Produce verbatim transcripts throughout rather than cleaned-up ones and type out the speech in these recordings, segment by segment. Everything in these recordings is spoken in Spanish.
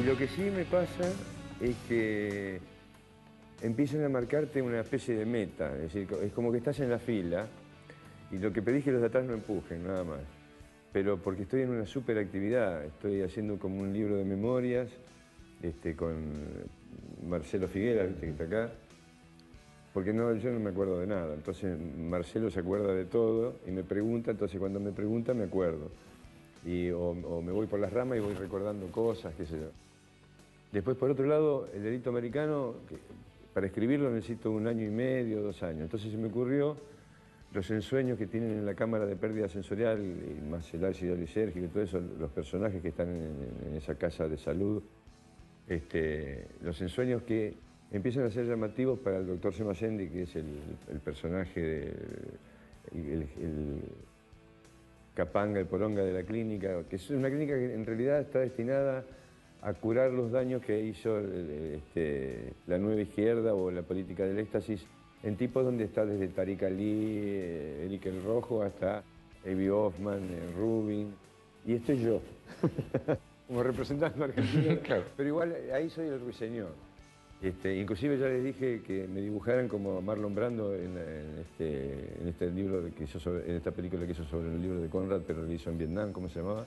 Y lo que sí me pasa es que empiezan a marcarte una especie de meta, es decir, es como que estás en la fila y lo que pedís es que los de atrás no empujen, nada más. Pero porque estoy en una super actividad, estoy haciendo como un libro de memorias este, con Marcelo Figuera, ¿viste? Que está acá, porque no, yo no me acuerdo de nada, entonces Marcelo se acuerda de todo y me pregunta, entonces cuando me pregunta me acuerdo. Y, o, o me voy por las ramas y voy recordando cosas, qué sé yo. Después, por otro lado, el delito americano, que para escribirlo necesito un año y medio, dos años. Entonces se me ocurrió los ensueños que tienen en la cámara de pérdida sensorial, y más el ácido lisérgico y todo eso, los personajes que están en, en esa casa de salud, este, los ensueños que empiezan a ser llamativos para el doctor Semayendi, que es el, el personaje, de, el, el, el capanga, el poronga de la clínica, que es una clínica que en realidad está destinada a curar los daños que hizo este, la nueva izquierda o la política del éxtasis en tipos donde está desde Tariq Ali, eh, Eric el Rojo, hasta Avi Hoffman, eh, Rubin. Y estoy yo, como representante argentino, claro. Pero igual ahí soy el ruiseñor. Este, inclusive ya les dije que me dibujaran como Marlon Brando en, en, este, en este libro que hizo sobre, en esta película que hizo sobre el libro de Conrad, pero lo hizo en Vietnam, ¿cómo se llamaba?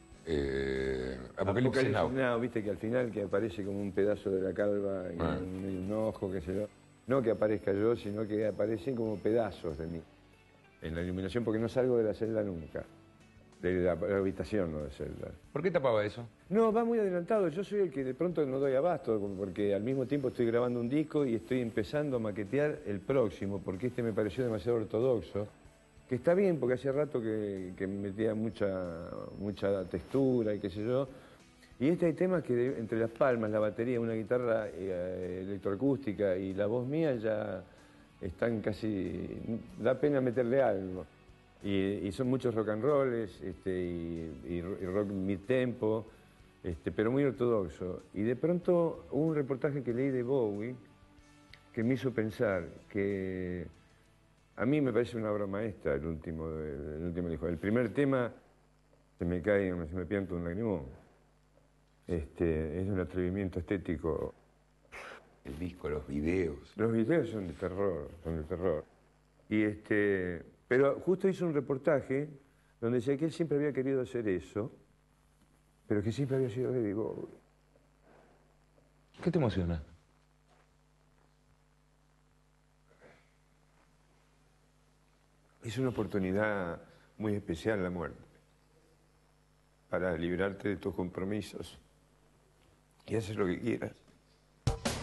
Eh, Apocalipsis, Apocalipsis Now. Now, viste que al final que aparece como un pedazo de la calva y ah. un, un ojo, qué sé yo. No que aparezca yo, sino que aparecen como pedazos de mí en la iluminación, porque no salgo de la celda nunca. De la, la habitación, no de celda. ¿Por qué tapaba eso? No, va muy adelantado. Yo soy el que de pronto no doy abasto, porque al mismo tiempo estoy grabando un disco y estoy empezando a maquetear el próximo, porque este me pareció demasiado ortodoxo. Que está bien, porque hace rato que, que metía mucha, mucha textura y qué sé yo. Y este hay temas que de, entre las palmas, la batería, una guitarra eh, electroacústica y la voz mía ya están casi... da pena meterle algo. Y, y son muchos rock and rolls este, y, y, y rock mid-tempo, este, pero muy ortodoxo. Y de pronto hubo un reportaje que leí de Bowie que me hizo pensar que... A mí me parece una obra maestra el último, el último disco. El primer tema se me cae, se me pianta un lagrimón. Este, es un atrevimiento estético. El disco, los videos. Los videos son de terror, son de terror. Y este, pero justo hizo un reportaje donde decía que él siempre había querido hacer eso, pero que siempre había sido David Bowie. ¿Qué te emociona? Es una oportunidad muy especial la muerte, para librarte de tus compromisos y hacer lo que quieras.